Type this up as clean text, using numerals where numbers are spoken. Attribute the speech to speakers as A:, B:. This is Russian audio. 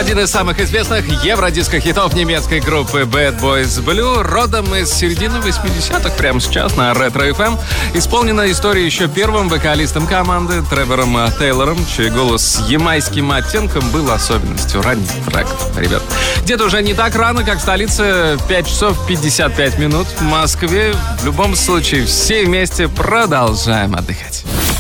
A: Один из самых известных евродиско-хитов немецкой группы Bad Boys Blue, родом из середины 80-х, прямо сейчас на Ретро FM, исполнена история еще первым вокалистом команды Тревором Тейлором, чей голос с ямайским оттенком был особенностью ранних треков. Ребят, где-то уже не так рано, как в столице, 5 часов 55 минут в Москве. В любом случае, все вместе продолжаем отдыхать.